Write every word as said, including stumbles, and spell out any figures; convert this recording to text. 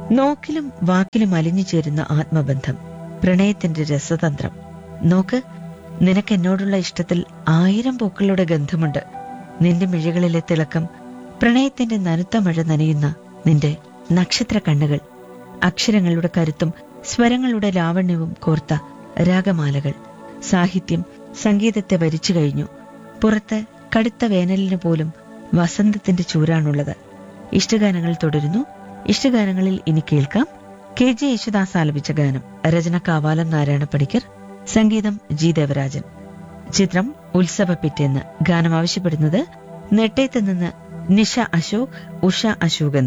നോക്കിലും വാക്കിലും അലിഞ്ഞു ചേരുന്ന ആത്മബന്ധം, പ്രണയത്തിന്റെ രസതന്ത്രം. നോക്ക്, നിനക്ക് എന്നോടുള്ള ഇഷ്ടത്തിൽ ആയിരം പൂക്കളുടെ ഗന്ധമുണ്ട്. നിന്റെ മിഴികളിലെ തിളക്കം, പ്രണയത്തിന്റെ നനുത്ത മഴ നനയുന്ന നിന്റെ നക്ഷത്ര കണ്ണുകൾ, അക്ഷരങ്ങളുടെ കരുത്തും സ്വരങ്ങളുടെ ലാവണ്യവും കോർത്ത രാഗമാലകൾ. സാഹിത്യം സംഗീതത്തെ വരിച്ചു കഴിഞ്ഞു. പുറത്ത് കടുത്ത വേനലിന് പോലും വസന്തത്തിന്റെ ചൂരാണുള്ളത്. ഇഷ്ടഗാനങ്ങൾ തുടരുന്നു. ഇഷ്ടഗാനങ്ങളിൽ ഇനി കേൾക്കാം കെ ജെ യേശുദാസ് ആലപിച്ച ഗാനം. രചന കാവാലം നാരായണ പണിക്കർ, സംഗീതം ജി ദേവരാജൻ. ചിത്രം ഉത്സവപ്പിറ്റേന്ന്. ഗാനം ആവശ്യപ്പെടുന്നത് നെട്ടയത്ത് നിന്ന് നിഷ അശോക്, ഉഷ അശോക്.